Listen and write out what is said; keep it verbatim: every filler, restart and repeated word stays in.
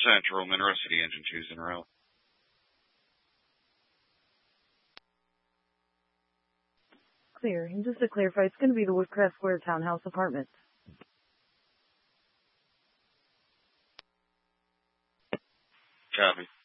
Central, Monroe City, engine two's in row. Clear. And just to clarify, it's going to be the Woodcraft Square Townhouse Apartments. Copy.